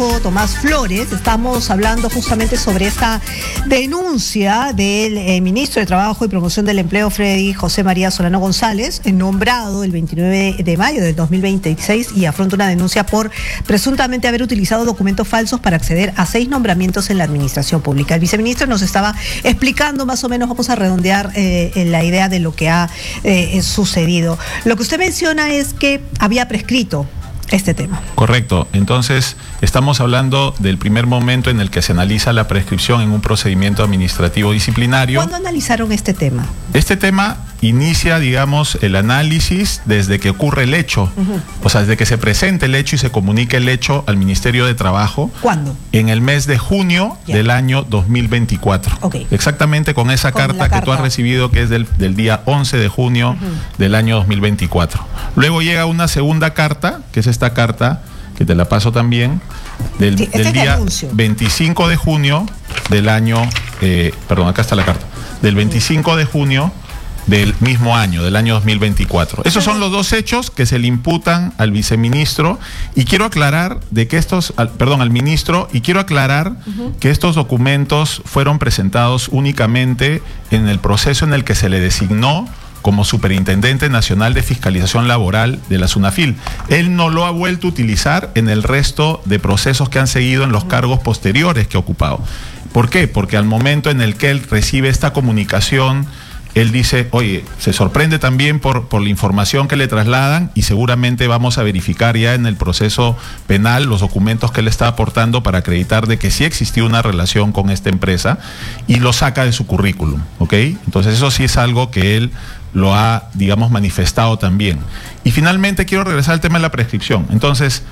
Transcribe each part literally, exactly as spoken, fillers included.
Tomás Flores. Estamos hablando justamente sobre esta denuncia del eh, ministro de Trabajo y Promoción del Empleo, Freddy José María Solano González, nombrado el veintinueve de mayo del dos mil veintiséis, y afronta una denuncia por presuntamente haber utilizado documentos falsos para acceder a seis nombramientos en la administración pública. El viceministro nos estaba explicando más o menos, vamos a redondear eh, la idea de lo que ha eh, sucedido. Lo que usted menciona es que había prescrito este tema. Correcto. Entonces, estamos hablando del primer momento en el que se analiza la prescripción en un procedimiento administrativo disciplinario. ¿Cuándo analizaron este tema? Este tema inicia, digamos, el análisis desde que ocurre el hecho. Uh-huh. O sea, desde que se presente el hecho y se comunique el hecho al Ministerio de Trabajo. ¿Cuándo? En el mes de junio yeah. del año dos mil veinticuatro. Okay. Exactamente con esa con carta, carta que tú has recibido, que es del, del día once de junio uh-huh. del año dos mil veinticuatro. Luego llega una segunda carta, que es esta carta, que te la paso también, del, sí, del día veinticinco de junio del año, eh, perdón, acá está la carta, del veinticinco de junio del mismo año, del año dos mil veinticuatro. Esos son los dos hechos que se le imputan al viceministro, y quiero aclarar de que estos, al, perdón, al ministro, y quiero aclarar uh-huh. que estos documentos fueron presentados únicamente en el proceso en el que se le designó como Superintendente Nacional de Fiscalización Laboral de la SUNAFIL. Él no lo ha vuelto a utilizar en el resto de procesos que han seguido en los cargos posteriores que ha ocupado. ¿Por qué? Porque al momento en el que él recibe esta comunicación, él dice, oye, se sorprende también por, por la información que le trasladan, y seguramente vamos a verificar ya en el proceso penal los documentos que él está aportando para acreditar de que sí existió una relación con esta empresa, y lo saca de su currículum, ¿ok? Entonces eso sí es algo que él lo ha, digamos, manifestado también. Y finalmente quiero regresar al tema de la prescripción. Entonces,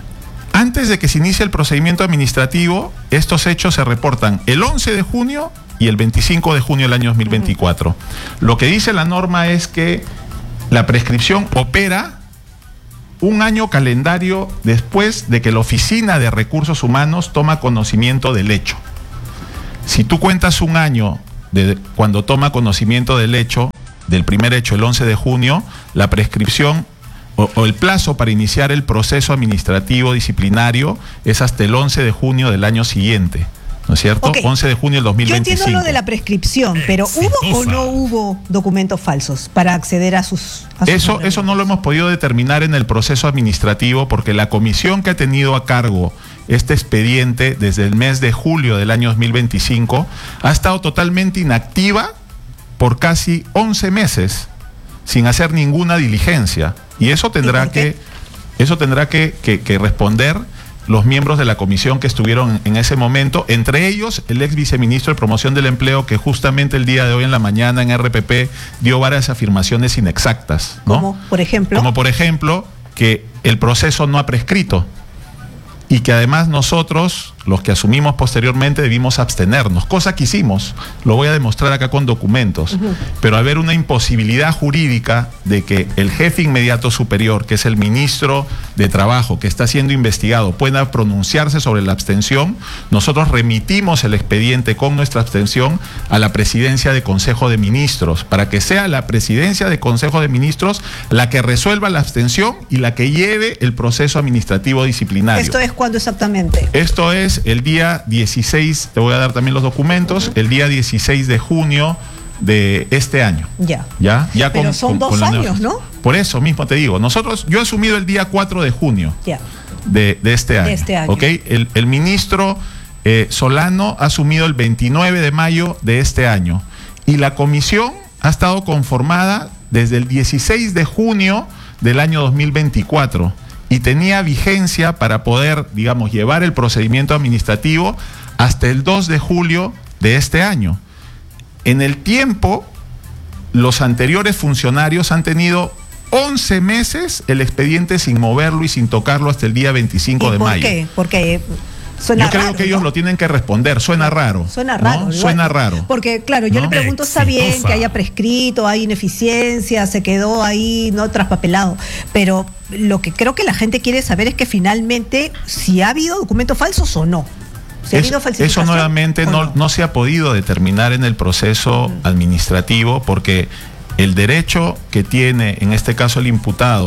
antes de que se inicie el procedimiento administrativo, estos hechos se reportan el once de junio y el veinticinco de junio del año dos mil veinticuatro. Uh-huh. Lo que dice la norma es que la prescripción opera un año calendario después de que la Oficina de Recursos Humanos toma conocimiento del hecho. Si tú cuentas un año de cuando toma conocimiento del hecho, del primer hecho, el once de junio, la prescripción o, o el plazo para iniciar el proceso administrativo disciplinario es hasta el once de junio del año siguiente, ¿no es cierto? Okay. once de junio del dos mil veinticinco. Yo entiendo lo de la prescripción, pero ¿hubo o no hubo documentos falsos para acceder a sus... A sus eso, eso no lo hemos podido determinar en el proceso administrativo, porque la comisión que ha tenido a cargo este expediente desde el mes de julio del año dos mil veinticinco ha estado totalmente inactiva por casi once meses sin hacer ninguna diligencia, y eso tendrá que eso tendrá que, que, que responder los miembros de la comisión que estuvieron en ese momento, entre ellos el ex viceministro de Promoción del Empleo, que justamente el día de hoy en la mañana en R P P dio varias afirmaciones inexactas, ¿no? Como por ejemplo como por ejemplo que el proceso no ha prescrito, y que además nosotros, los que asumimos posteriormente, debimos abstenernos, cosa que hicimos, lo voy a demostrar acá con documentos. Uh-huh. Pero al haber una imposibilidad jurídica de que el jefe inmediato superior, que es el ministro de Trabajo, que está siendo investigado, pueda pronunciarse sobre la abstención, nosotros remitimos el expediente con nuestra abstención a la presidencia de Consejo de Ministros, para que sea la presidencia de Consejo de Ministros la que resuelva la abstención y la que lleve el proceso administrativo disciplinario. Esto es ¿cuándo exactamente? Esto es el día dieciséis, te voy a dar también los documentos, uh-huh. el día dieciséis de junio de este año. Ya. Ya, ya Pero con, son con, dos con años, ¿no? Por eso mismo te digo, nosotros, yo he asumido el día cuatro de junio ya. de, de este año. De este año. ¿Ok? El, el ministro eh, Solano ha asumido el veintinueve de mayo de este año, y la comisión ha estado conformada desde el dieciséis de junio del año dos mil veinticuatro. Y tenía vigencia para poder, digamos, llevar el procedimiento administrativo hasta el dos de julio de este año. En el tiempo, los anteriores funcionarios han tenido once meses el expediente sin moverlo y sin tocarlo hasta el día veinticinco de mayo. ¿Por qué? Porque suena yo creo raro, que ellos ¿no? lo tienen que responder. Suena raro. Suena raro. ¿no? Suena raro. Porque, claro, yo ¿no? le pregunto, está bien que haya prescrito, hay ineficiencia, se quedó ahí, no traspapelado. Pero lo que creo que la gente quiere saber es que finalmente, si ha habido documentos falsos o no. Si ha habido falsificación, eso nuevamente no, no, no se ha podido determinar en el proceso uh-huh. administrativo, porque el derecho que tiene, en este caso el imputado,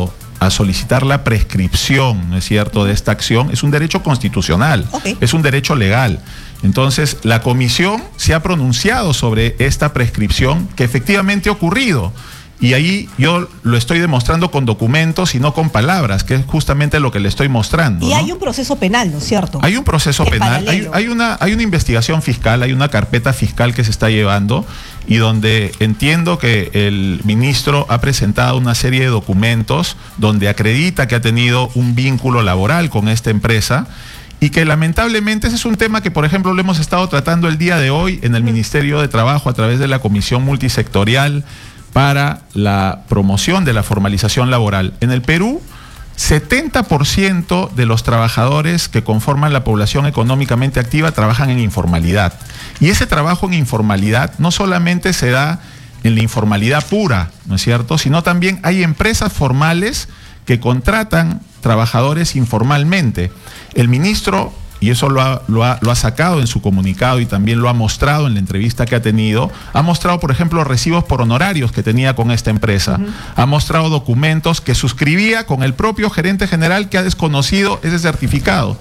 a solicitar la prescripción, ¿no es cierto?, de esta acción, es un derecho constitucional, okay. es un derecho legal. Entonces, la comisión se ha pronunciado sobre esta prescripción que efectivamente ha ocurrido. Y ahí yo lo estoy demostrando con documentos y no con palabras, que es justamente lo que le estoy mostrando. Y ¿no? hay un proceso penal, ¿no es cierto? Hay un proceso es penal, hay, hay, una, hay una investigación fiscal, hay una carpeta fiscal que se está llevando y donde entiendo que el ministro ha presentado una serie de documentos donde acredita que ha tenido un vínculo laboral con esta empresa. Y que lamentablemente ese es un tema que, por ejemplo, lo hemos estado tratando el día de hoy en el Ministerio de Trabajo a través de la Comisión Multisectorial para la promoción de la formalización laboral. En el Perú, setenta por ciento de los trabajadores que conforman la población económicamente activa trabajan en informalidad. Y ese trabajo en informalidad no solamente se da en la informalidad pura, ¿no es cierto?, sino también hay empresas formales que contratan trabajadores informalmente. El ministro, y eso lo ha, lo, ha, lo ha sacado en su comunicado y también lo ha mostrado en la entrevista que ha tenido, ha mostrado, por ejemplo, recibos por honorarios que tenía con esta empresa, uh-huh. ha mostrado documentos que suscribía con el propio gerente general que ha desconocido ese certificado.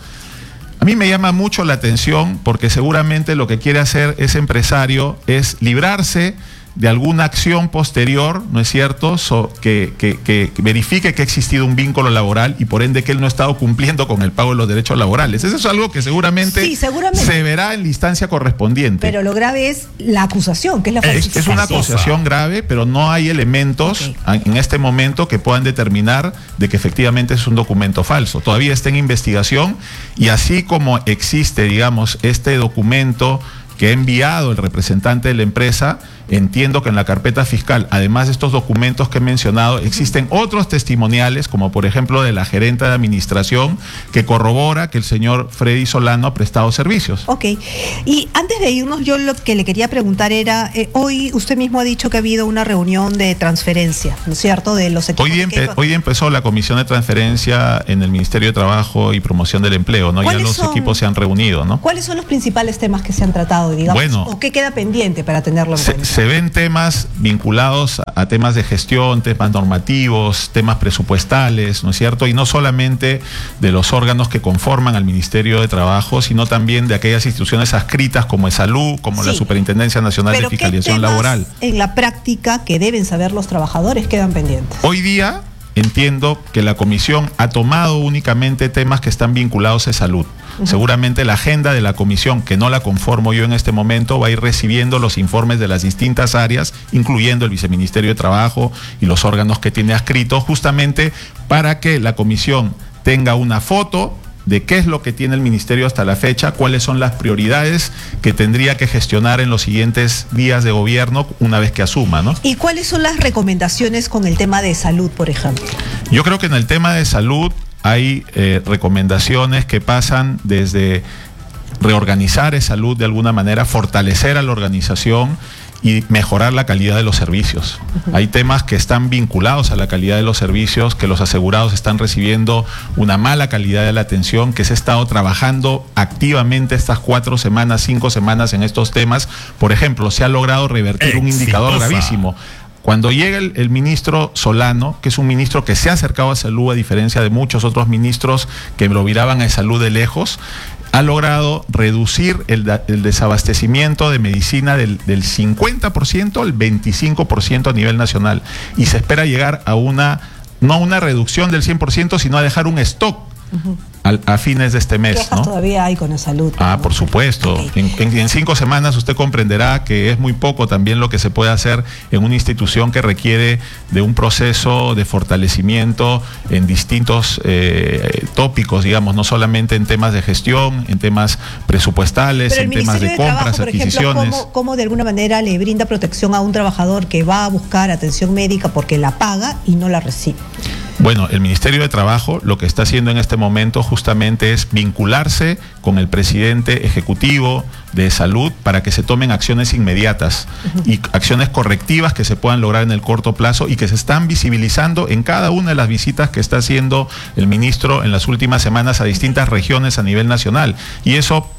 A mí me llama mucho la atención porque seguramente lo que quiere hacer ese empresario es librarse de alguna acción posterior, ¿no es cierto?, so, que, que, que verifique que ha existido un vínculo laboral y por ende que él no ha estado cumpliendo con el pago de los derechos laborales. Eso es algo que seguramente, sí, seguramente se verá en la instancia correspondiente. Pero lo grave es la acusación, que es la falsificación. Es, es una acusación grave, pero no hay elementos okay. en este momento que puedan determinar de que efectivamente es un documento falso. Todavía está en investigación y así como existe, digamos, este documento que ha enviado el representante de la empresa, entiendo que en la carpeta fiscal, además de estos documentos que he mencionado, existen otros testimoniales, como por ejemplo de la gerente de administración, que corrobora que el señor Freddy Solano ha prestado servicios. Ok. Y antes de irnos, yo lo que le quería preguntar era, eh, hoy usted mismo ha dicho que ha habido una reunión de transferencia, ¿no es cierto?, de los equipos. Hoy, empe hoy empezó la comisión de transferencia en el Ministerio de Trabajo y Promoción del Empleo, ¿no? Ya los son, equipos se han reunido, ¿no? ¿Cuáles son los principales temas que se han tratado, digamos? Bueno, ¿o qué queda pendiente para tenerlo en se, cuenta? Se ven temas vinculados a, a temas de gestión, temas normativos, temas presupuestales, ¿no es cierto? Y no solamente de los órganos que conforman al Ministerio de Trabajo, sino también de aquellas instituciones adscritas como es Salud, como sí. la Superintendencia Nacional ¿Pero de Fiscalización qué temas Laboral. En la práctica que deben saber los trabajadores quedan pendientes? Hoy día entiendo que la comisión ha tomado únicamente temas que están vinculados a salud. Uh-huh. Seguramente la agenda de la comisión, que no la conformo yo en este momento, va a ir recibiendo los informes de las distintas áreas, incluyendo el Viceministerio de Trabajo y los órganos que tiene adscritos, justamente para que la comisión tenga una foto de qué es lo que tiene el ministerio hasta la fecha, cuáles son las prioridades que tendría que gestionar en los siguientes días de gobierno una vez que asuma, ¿no? ¿Y cuáles son las recomendaciones con el tema de salud, por ejemplo? Yo creo que en el tema de salud hay eh, recomendaciones que pasan desde reorganizar esa salud de alguna manera, fortalecer a la organización y mejorar la calidad de los servicios. Uh-huh. Hay temas que están vinculados a la calidad de los servicios, que los asegurados están recibiendo una mala calidad de la atención, que se ha estado trabajando activamente estas cuatro semanas, cinco semanas en estos temas. Por ejemplo, se ha logrado revertir Exitosa. un indicador gravísimo. Cuando llega el, el ministro Solano, que es un ministro que se ha acercado a salud a diferencia de muchos otros ministros que lo miraban a salud de lejos, ha logrado reducir el, el desabastecimiento de medicina del, del cincuenta por ciento al veinticinco por ciento a nivel nacional. Y se espera llegar a una, no a una reducción del cien por ciento, sino a dejar un stock uh-huh. a, a fines de este mes, ¿no? Todavía hay con la salud. Ah, por supuesto. Okay. En, en, en cinco semanas usted comprenderá que es muy poco también lo que se puede hacer en una institución que requiere de un proceso de fortalecimiento en distintos eh, tópicos, digamos, no solamente en temas de gestión, en temas presupuestales, en temas de, de compras, trabajo, por adquisiciones. Ejemplo, ¿cómo, ¿Cómo de alguna manera le brinda protección a un trabajador que va a buscar atención médica porque la paga y no la recibe? Bueno, el Ministerio de Trabajo lo que está haciendo en este momento justamente es vincularse con el presidente ejecutivo de salud para que se tomen acciones inmediatas uh-huh. y acciones correctivas que se puedan lograr en el corto plazo y que se están visibilizando en cada una de las visitas que está haciendo el ministro en las últimas semanas a distintas regiones a nivel nacional. Y eso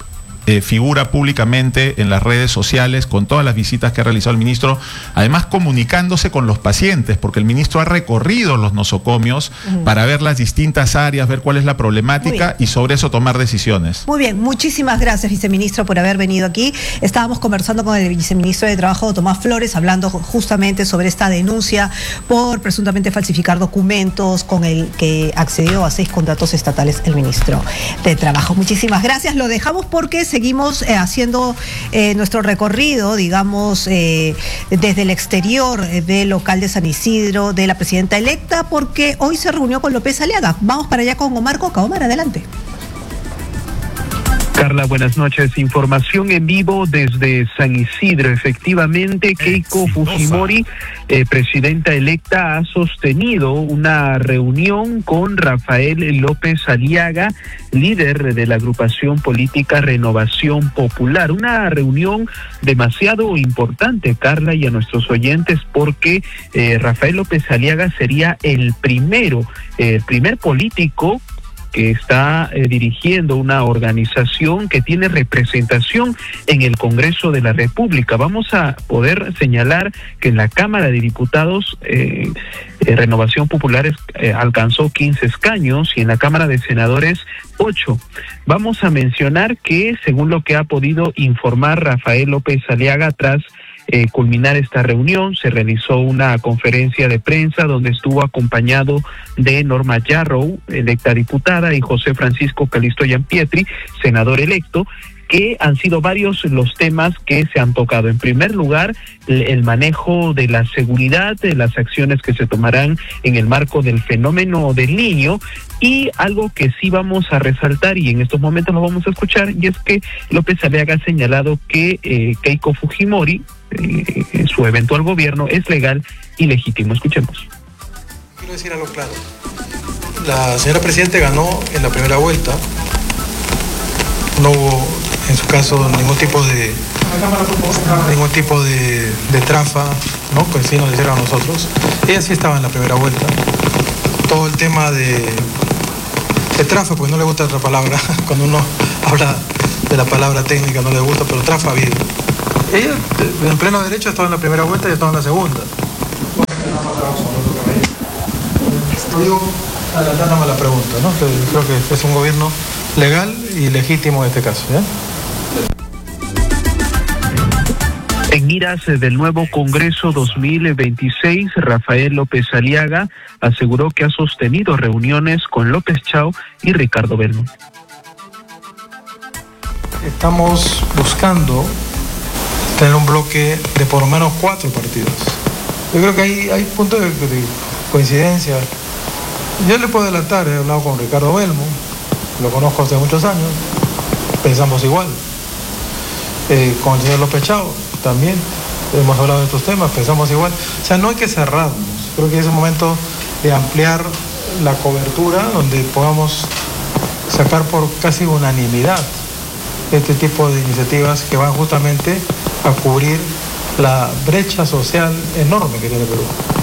eh, figura públicamente en las redes sociales con todas las visitas que ha realizado el ministro, además comunicándose con los pacientes, porque el ministro ha recorrido los nosocomios uh-huh. para ver las distintas áreas, ver cuál es la problemática y sobre eso tomar decisiones. Muy bien, muchísimas gracias, viceministro, por haber venido aquí. Estábamos conversando con el viceministro de Trabajo, Tomás Flores, hablando justamente sobre esta denuncia por presuntamente falsificar documentos con el que accedió a seis contratos estatales el ministro de Trabajo. Muchísimas gracias. Lo dejamos porque seguimos eh, haciendo eh, nuestro recorrido, digamos, eh, desde el exterior eh, del local de San Isidro de la presidenta electa, porque hoy se reunió con López Aliaga. Vamos para allá con Omar Coca. Omar, adelante. Carla, buenas noches. Información en vivo desde San Isidro. Efectivamente, Keiko Fujimori, eh, presidenta electa, ha sostenido una reunión con Rafael López Aliaga, líder de la agrupación política Renovación Popular. Una reunión demasiado importante, Carla, y a nuestros oyentes, porque eh, Rafael López Aliaga sería el primero, el eh, primer político que está eh, dirigiendo una organización que tiene representación en el Congreso de la República. Vamos a poder señalar que en la Cámara de Diputados eh, eh, Renovación Popular eh, alcanzó quince escaños y en la Cámara de Senadores ocho. Vamos a mencionar que, según lo que ha podido informar Rafael López Aliaga, tras Eh, culminar esta reunión, se realizó una conferencia de prensa donde estuvo acompañado de Norma Yarrow, electa diputada, y José Francisco Calisto Gianpietri, senador electo, que han sido varios los temas que se han tocado. En primer lugar, el manejo de la seguridad, de las acciones que se tomarán en el marco del fenómeno del Niño, y algo que sí vamos a resaltar, y en estos momentos lo vamos a escuchar, y es que López Aliaga ha señalado que eh, Keiko Fujimori, eh, su eventual gobierno, es legal y legítimo. Escuchemos. Quiero decir algo claro. La señora Presidente ganó en la primera vuelta. No hubo, en su caso, ningún tipo de ningún tipo de, de trafa, ¿no? Pues sí nos hicieron a nosotros. Ella sí estaba en la primera vuelta. Todo el tema de, de trafa, pues no le gusta otra palabra. Cuando uno habla de la palabra técnica no le gusta, pero trafa bien. Ella, en pleno derecho, estaba en la primera vuelta y estaba en la segunda. Digo, adelantándome la pregunta, ¿no? Que creo que es un gobierno legal y legítimo en este caso, ¿eh? En miras del nuevo Congreso dos mil veintiséis, Rafael López Aliaga aseguró que ha sostenido reuniones con López Chao y Ricardo Belmont. Estamos buscando tener un bloque de por lo menos cuatro partidos. Yo creo que hay, hay puntos de, de coincidencia. Yo le puedo adelantar, he hablado con Ricardo Belmont, lo conozco hace muchos años, pensamos igual. Eh, con el señor López Chao también hemos hablado de estos temas, pensamos igual. O sea, no hay que cerrarnos. Creo que es un momento de ampliar la cobertura donde podamos sacar por casi unanimidad este tipo de iniciativas que van justamente a cubrir la brecha social enorme que tiene Perú.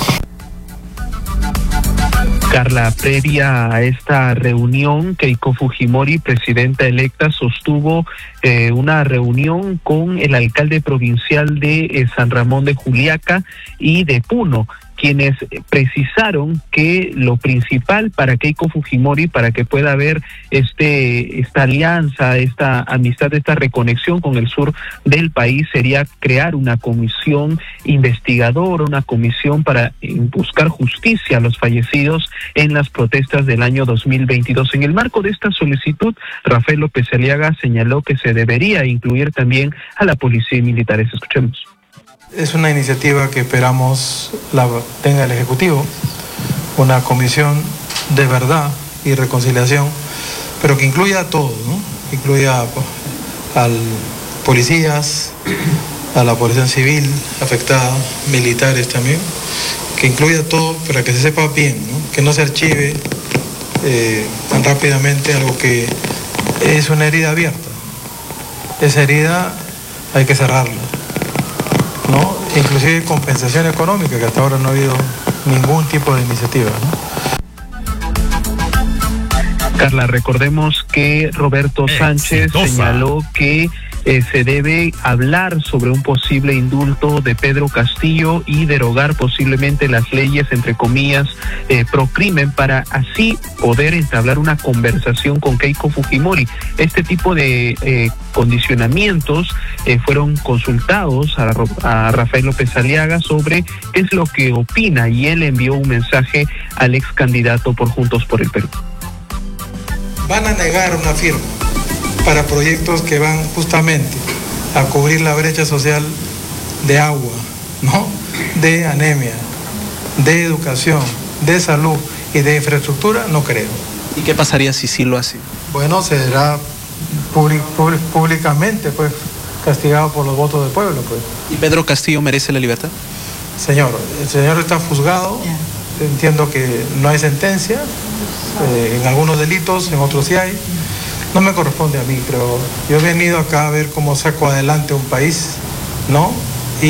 Carla, previa a esta reunión, Keiko Fujimori, presidenta electa, sostuvo eh, una reunión con el alcalde provincial de eh, San Ramón de Juliaca y de Puno, quienes precisaron que lo principal para Keiko Fujimori, para que pueda haber este esta alianza, esta amistad, esta reconexión con el sur del país, sería crear una comisión investigadora, una comisión para buscar justicia a los fallecidos en las protestas del año dos mil veintidós. En el marco de esta solicitud, Rafael López Aliaga señaló que se debería incluir también a la policía y militares. Escuchemos. Es una iniciativa que esperamos la tenga el Ejecutivo, una comisión de verdad y reconciliación, pero que incluya a todos, ¿no? Incluya a, a policías, a la población civil afectada, militares también, que incluya a todo para que se sepa bien, ¿no? Que no se archive eh, tan rápidamente algo que es una herida abierta. Esa herida hay que cerrarla, ¿no? Inclusive compensación económica, que hasta ahora no ha habido ningún tipo de iniciativa, ¿no? Carla, recordemos que Roberto Sánchez Exitosa. señaló que Eh, se debe hablar sobre un posible indulto de Pedro Castillo y derogar posiblemente las leyes, entre comillas, eh, pro crimen, para así poder entablar una conversación con Keiko Fujimori. Este tipo de eh, condicionamientos eh, fueron consultados a, a Rafael López Aliaga sobre qué es lo que opina, y él envió un mensaje al ex candidato por Juntos por el Perú. Van a negar una firma para proyectos que van justamente a cubrir la brecha social de agua, ¿no? De anemia, de educación, de salud y de infraestructura, no creo. ¿Y qué pasaría si sí lo hace? Bueno, será public, public, públicamente pues castigado por los votos del pueblo, pues. ¿Y Pedro Castillo merece la libertad? Señor, el señor está juzgado, yeah. Entiendo que no hay sentencia, eh, en algunos delitos, en otros sí hay. No me corresponde a mí, creo. Yo he venido acá a ver cómo saco adelante un país, ¿no? Y...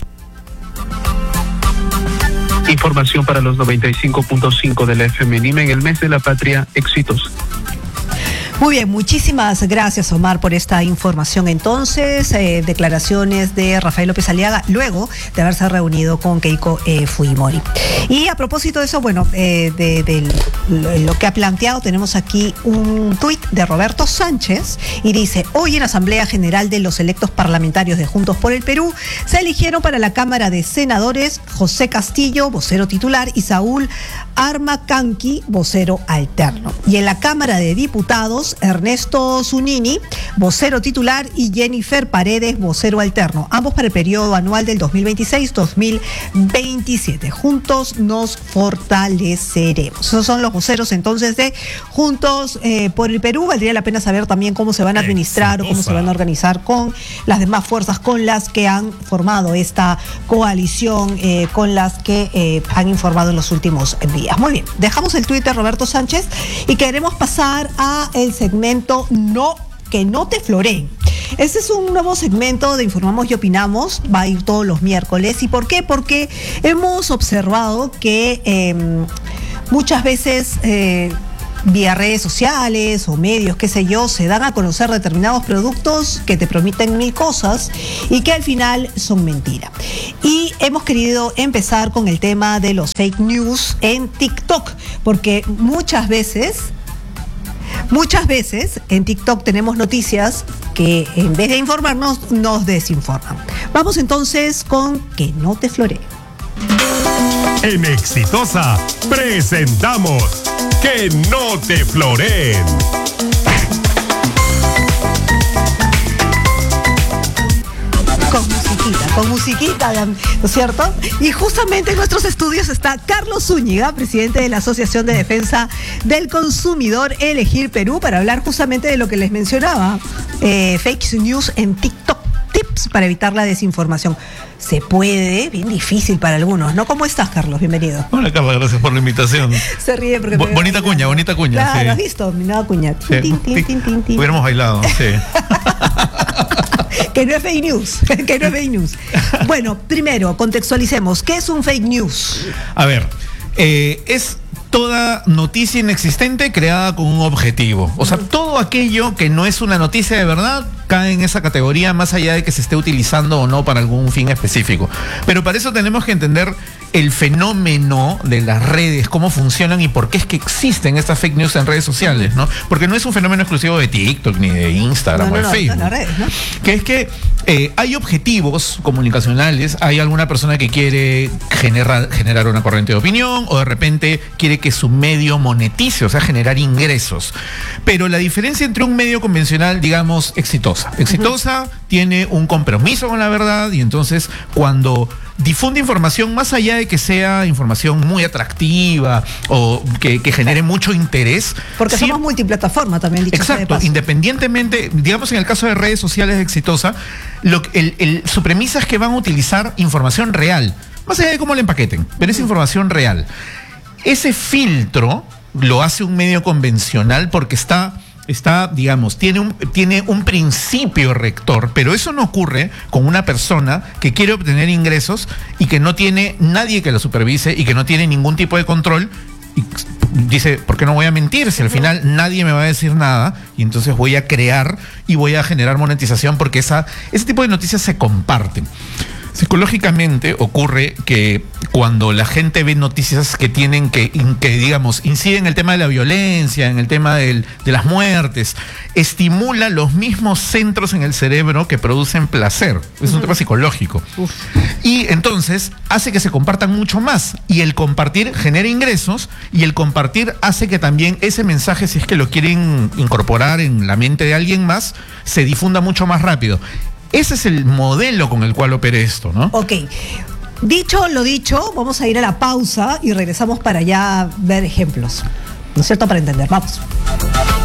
Información para los noventa y cinco punto cinco de la F M en el mes de la patria, éxitos. Muy bien, muchísimas gracias, Omar, por esta información. Entonces, eh, declaraciones de Rafael López Aliaga luego de haberse reunido con Keiko eh, Fujimori. Y a propósito de eso, bueno, eh, de, de lo que ha planteado, tenemos aquí un tuit de Roberto Sánchez y dice: hoy en Asamblea General de los electos parlamentarios de Juntos por el Perú se eligieron para la Cámara de Senadores José Castillo, vocero titular, y Saúl Armacanqui, vocero alterno. Y en la Cámara de Diputados, Ernesto Zunini, vocero titular, y Jennifer Paredes, vocero alterno, ambos para el periodo anual del dos mil veintiséis dos mil veintisiete. Juntos nos fortaleceremos. Esos son los voceros entonces de Juntos eh, por el Perú. Valdría la pena saber también cómo se van a administrar Exitosa. o cómo se van a organizar con las demás fuerzas con las que han formado esta coalición, eh, con las que eh, han informado en los últimos días. Muy bien, dejamos el tuit de Roberto Sánchez y queremos pasar a el segmento No, que no te floreen. Este es un nuevo segmento de Informamos y Opinamos, va a ir todos los miércoles. ¿Y por qué? Porque hemos observado que eh, muchas veces eh, vía redes sociales o medios, qué sé yo, se dan a conocer determinados productos que te prometen mil cosas y que al final son mentira. Y hemos querido empezar con el tema de los fake news en TikTok, porque muchas veces... Muchas veces en TikTok tenemos noticias que en vez de informarnos nos desinforman. Vamos entonces con Que no te floree. En Exitosa presentamos Que no te floreen. Con musiquita, con musiquita, ¿no es cierto? Y justamente en nuestros estudios está Carlos Zúñiga, presidente de la Asociación de Defensa del Consumidor Elegir Perú, para hablar justamente de lo que les mencionaba, eh, fake news en TikTok, tips para evitar la desinformación. Se puede, bien difícil para algunos, ¿no? ¿Cómo estás, Carlos? Bienvenido. Hola, Carlos, gracias por la invitación. Se ríe porque... Bo- bonita cuña, bonita cuña. Claro, sí. ¿has visto? Mi nueva cuña. Sí. Tin, tin, tin, tin, tin. Hubiéramos bailado, sí. Que no es fake news, que no es fake news. Bueno, primero, contextualicemos. ¿Qué es un fake news? A ver, eh, es toda noticia inexistente creada con un objetivo. O sea, todo aquello que no es una noticia de verdad cae en esa categoría, más allá de que se esté utilizando o no para algún fin específico. Pero para eso tenemos que entender el fenómeno de las redes, cómo funcionan y por qué es que existen estas fake news en redes sociales, ¿no? Porque no es un fenómeno exclusivo de TikTok, ni de Instagram no, o de no, Facebook. No, no, redes, ¿no? Que es que eh, hay objetivos comunicacionales, hay alguna persona que quiere generar, generar una corriente de opinión, o de repente quiere que su medio monetice, o sea, generar ingresos. Pero la diferencia entre un medio convencional, digamos, exitosa. Exitosa, uh-huh. tiene un compromiso con la verdad, y entonces cuando difunde información, más allá de que sea información muy atractiva o que, que genere mucho interés. Porque sí, somos multiplataforma también, dicho sea de exacto, paso. Independientemente, digamos en el caso de redes sociales de Exitosa, lo, el, el, su premisa es que van a utilizar información real, más allá de cómo la empaqueten, pero es información real. Ese filtro lo hace un medio convencional porque está... Está, digamos, tiene un, tiene un principio rector, pero eso no ocurre con una persona que quiere obtener ingresos y que no tiene nadie que la supervise y que no tiene ningún tipo de control y dice, ¿por qué no voy a mentir? Si al final nadie me va a decir nada, y entonces voy a crear y voy a generar monetización porque esa, ese tipo de noticias se comparten. Psicológicamente ocurre que cuando la gente ve noticias que tienen que, que digamos, inciden en el tema de la violencia, en el tema del, de las muertes, estimula los mismos centros en el cerebro que producen placer. Es uh-huh. un tema psicológico. Uf. Y entonces hace que se compartan mucho más. Y el compartir genera ingresos, y el compartir hace que también ese mensaje, si es que lo quieren incorporar en la mente de alguien más, se difunda mucho más rápido. Ese es el modelo con el cual opera esto, ¿no? Ok. Dicho lo dicho, vamos a ir a la pausa y regresamos para ya ver ejemplos, ¿no es cierto? Para entender. Vamos.